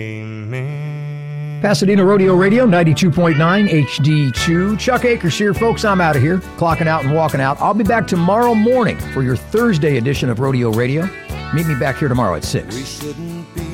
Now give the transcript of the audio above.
Pasadena Rodeo Radio, 92.9 HD2. Chuck Akers here, folks. I'm out of here, clocking out and walking out. I'll be back tomorrow morning for your Thursday edition of Rodeo Radio. Meet me back here tomorrow at 6.